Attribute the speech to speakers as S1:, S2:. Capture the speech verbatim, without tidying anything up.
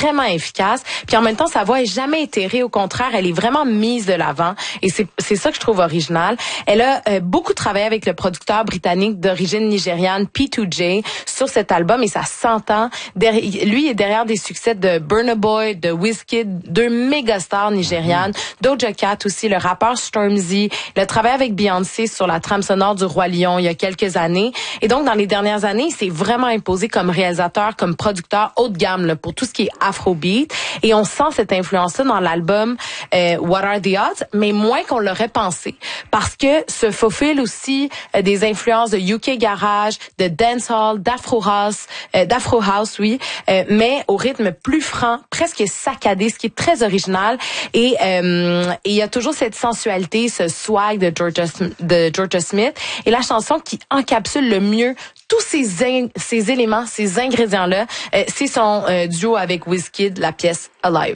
S1: vraiment efficace. Puis en même temps, sa voix est jamais éthérée. Au contraire, elle est vraiment mise de l'avant. Et c'est, c'est ça que je trouve original. Elle a euh, beaucoup travaillé avec le producteur britannique d'origine nigériane P deux J sur cet album et ça s'entend. Derrière, lui est derrière des succès de Burna Boy, de Wizkid, deux méga stars nigérianes, Doja Cat aussi, le rappeur Stormzy, le travail avec Beyoncé sur la trame sonore du Roi Lion il y a quelques années. Et donc, dans les dernières années, il s'est vraiment imposé comme réalisateur, comme producteur haut de gamme là, pour tout ce qui est afrobeat. Et on sent cette influence-là dans l'album euh, What Are the Odds, mais moins qu'on l'aurait pensé. Parce que se faufile aussi euh, des influences de U K Garage, de dancehall, d'afro house, euh, d'afro house, oui, euh, mais au rythme plus franc, presque saccadé, ce qui est très original. Et euh, et il y a toujours cette sensualité, ce swag de Georgia, de Georgia Smith. Et la chanson qui encapsule le mieux tous ces in- ces éléments, ces ingrédients-là, euh, c'est son euh, duo avec Wizkid, la pièce Alive.